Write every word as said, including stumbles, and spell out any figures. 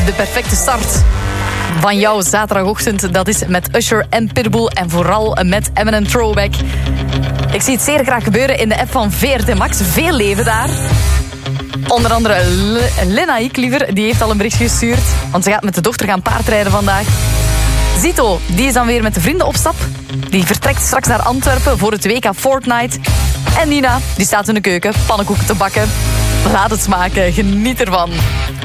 de perfecte start van jouw zaterdagochtend. Dat is met Usher en Pitbull en vooral met Eminem Throwback. Ik zie het zeer graag gebeuren in de app van V R T Max. Veel leven daar. Onder andere L- Lena Ikliever, die heeft al een bericht gestuurd. Want ze gaat met de dochter gaan paardrijden vandaag. Zito, die is dan weer met de vrienden op stap. Die vertrekt straks naar Antwerpen voor het W K Fortnite. En Nina, die staat in de keuken pannenkoeken te bakken. Laat het smaken, geniet ervan.